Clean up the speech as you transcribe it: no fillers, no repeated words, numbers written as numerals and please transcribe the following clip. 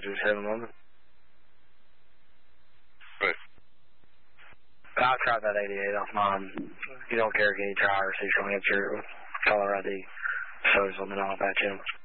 52711. Right. I'll try that 88 off mine. If you don't care, can you try or see if she'll answer caller ID? So there's something off at you.